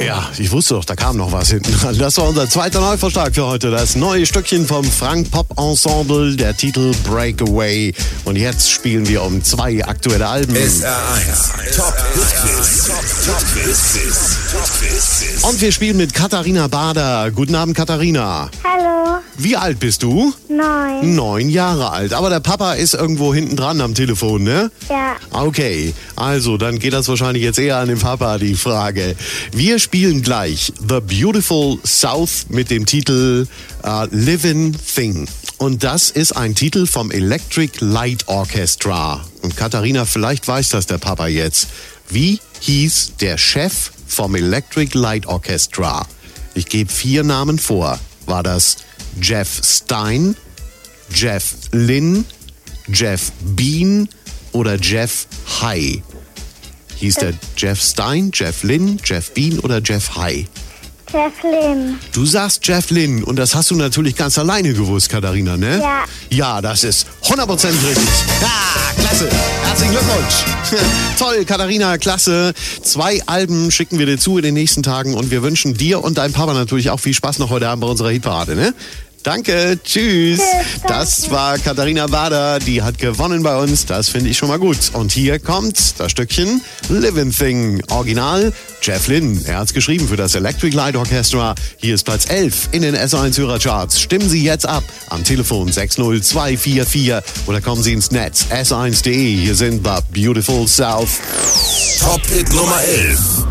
Ja, ich wusste doch, da kam noch was hinten dran. Das war unser zweiter Neuverschlag für heute. Das neue Stückchen vom Frank Pop Ensemble, der Titel Breakaway. Und jetzt spielen wir um 2 aktuelle Alben. SR1 Top Quiz. Und wir spielen mit Katharina Bader. Guten Abend, Katharina. Hallo. Wie alt bist du? 9. 9 Jahre alt. Aber der Papa ist irgendwo hinten dran am Telefon, ne? Ja. Okay, also dann geht das wahrscheinlich jetzt eher an den Papa, die Frage. Wir spielen gleich The Beautiful South mit dem Titel Living Thing. Und das ist ein Titel vom Electric Light Orchestra. Und Katharina, vielleicht weiß das der Papa jetzt. Wie hieß der Chef vom Electric Light Orchestra? Ich gebe 4 Namen vor. War das Jeff Stein, Jeff Lynne, Jeff Bean oder Jeff High? Hieß der Jeff Stein, Jeff Lynne, Jeff Bean oder Jeff High? Jeff Lynne. Du sagst Jeff Lynne und das hast du natürlich ganz alleine gewusst, Katharina, ne? Ja. Ja, das ist 100% richtig. Ja, klasse. Herzlichen Glückwunsch. Toll, Katharina, klasse. 2 Alben schicken wir dir zu in den nächsten Tagen und wir wünschen dir und deinem Papa natürlich auch viel Spaß noch heute Abend bei unserer Hitparade, ne? Danke, tschüss. Danke. Das war Katharina Bader, die hat gewonnen bei uns, das finde ich schon mal gut. Und hier kommt das Stückchen Living Thing, Original Jeff Lynne. Er hat's geschrieben für das Electric Light Orchestra. Hier ist Platz 11 in den SR1 Hörercharts. Stimmen Sie jetzt ab am Telefon 60244 oder kommen Sie ins Netz sr1.de. Hier sind The Beautiful South. Top Hit Nummer 11.